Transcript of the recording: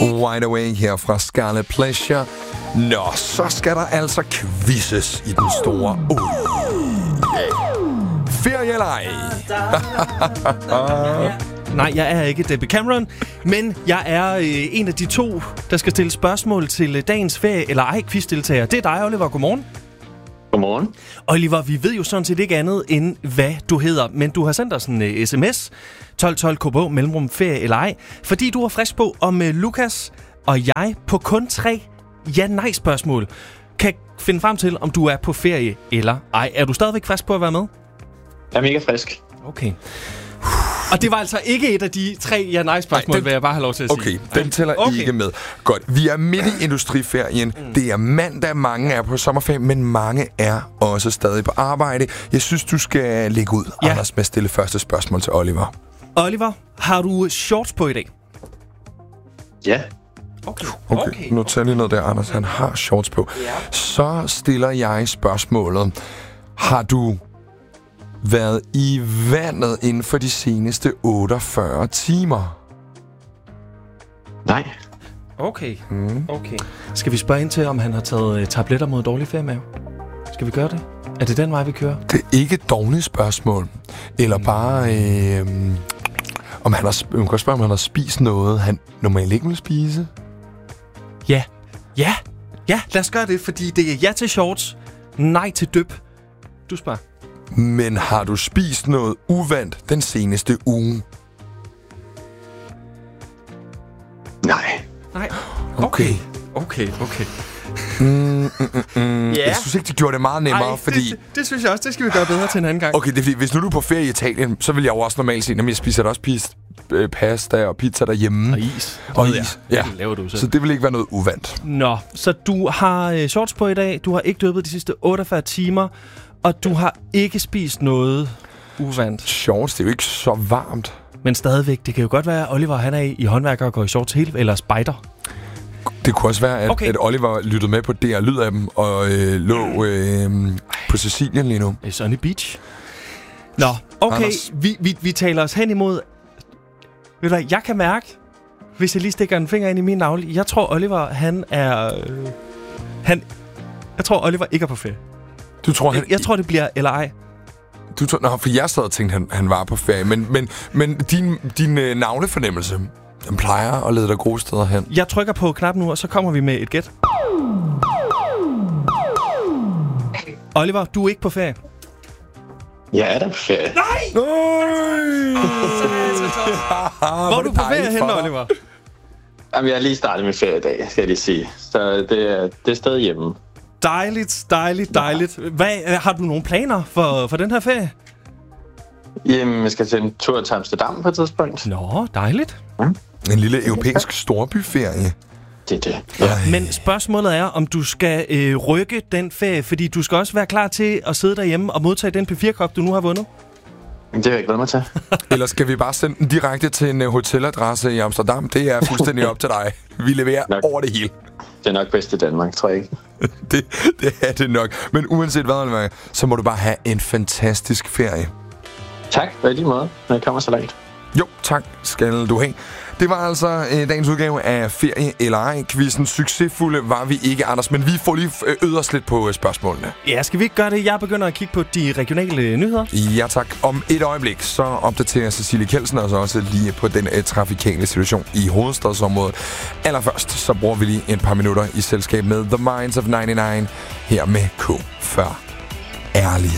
Wide Away her fra Scarlet Pleasure. Nå, så skal der altså quizzes i den store ferie eller ej? Nej, jeg er ikke Debbie Cameron, men jeg er en af de to, der skal stille spørgsmål til dagens ferie eller ej quizdeltager. Det er dig, Oliver. Godmorgen. Godmorgen. Oliver, vi ved jo sådan set ikke andet end, hvad du hedder, men du har sendt os en sms, 1212 KBO, mellemrum ferie eller ej, fordi du er frisk på, om Lukas og jeg på kun 3 ja-nej-spørgsmål kan finde frem til, om du er på ferie eller ej. Er du stadigvæk frisk på at være med? Jeg er mega frisk. Okay. Og det var altså ikke et af de 3 ja-nej-spørgsmål, vil jeg bare have lov til at sige. Okay, den tæller ikke med. Godt, vi er midt i industriferien. Det er mandag, mange er på sommerferie, men mange er også stadig på arbejde. Jeg synes, du skal lægge ud, Anders, med at stille første spørgsmål til Oliver. Oliver, har du shorts på i dag? Ja. Okay. Nu tager jeg lige noget der, Anders. Han har shorts på. Så stiller jeg spørgsmålet. Har du været i vandet inden for de seneste 48 timer? Nej. Okay. Skal vi spørge ind til, om han har taget tabletter mod dårlig feriemave? Skal vi gøre det? Er det den vej, vi kører? Det er ikke et dårligt spørgsmål. Eller bare, om han har, man kan spørge, om han har spist noget, han normalt ikke vil spise. Ja, lad os gøre det, fordi det er ja til shorts, nej til dyb. Du spørger. Men har du spist noget uvant den seneste uge? Nej. Okay. Jeg synes ikke, det gjorde det meget nemmere, fordi... Det synes jeg også, det skal vi gøre bedre til en anden gang. Okay, det er fordi, hvis nu du er på ferie i Italien, så vil jeg jo også normalt sige, at jeg spiser da også pasta og pizza derhjemme. Og is. Ja. Det laver du så. Så det vil ikke være noget uvant. Nå, så du har shorts på i dag, du har ikke døbet de sidste 48 timer, og du har ikke spist noget uvant. Shorts, det er jo ikke så varmt. Men stadigvæk, det kan jo godt være, at Oliver han er i håndværker og går i shorts helt, eller spejder. Det kunne også være, at Oliver lyttede med på DR Lyd af dem og lå på Sicilien lige nu. Sunny Beach. Nå, okay, vi taler os hen imod... Ved du hvad, jeg kan mærke, hvis jeg lige stikker en finger ind i min navle, jeg tror, Oliver, han er... Jeg tror, Oliver ikke er på ferie. Du tror, jeg tror, det bliver eller ej. For jeg sad og tænkte, han var på ferie. Men din navlefornemmelse, den plejer at lede dig gode steder hen. Jeg trykker på knappen nu, og så kommer vi med et gæt. Oliver, du er ikke på ferie. Jeg er der på ferie. Nej! Hvor er du på ferie henne, Oliver? Jamen, jeg har lige startet min ferie i dag, skal jeg lige sige. Så det er stadig hjemme. Dejligt. Hvad, har du nogle planer for den her ferie? Jamen, jeg skal til en tur til Amsterdam på et tidspunkt. Nå, dejligt. En lille europæisk storbyferie. Det er det. Ja. Men spørgsmålet er, om du skal rykke den ferie, fordi du skal også være klar til at sidde derhjemme og modtage den P4-kop, du nu har vundet. Det har jeg glædet mig til. Eller skal vi bare sende den direkte til en hoteladresse i Amsterdam? Det er fuldstændig op til dig. Vi leverer over det hele. Det er nok bedst i Danmark, tror jeg ikke. det er det nok. Men uanset hvad, så må du bare have en fantastisk ferie. Tak, og i lige måde, når jeg kommer så langt. Jo, tak skal du have. Det var altså dagens udgave af Ferie eller ej-quizzen. Succesfulde var vi ikke, Anders, men vi får lige øvet os lidt på spørgsmålene. Ja, skal vi ikke gøre det? Jeg begynder at kigge på de regionale nyheder. Ja, tak. Om et øjeblik, så opdaterer Cecilie Kjeldsen os også lige på den trafikale situation i hovedstadsområdet. Allerførst, så bruger vi lige et par minutter i selskab med The Minds of 99 her med K for ærlighed.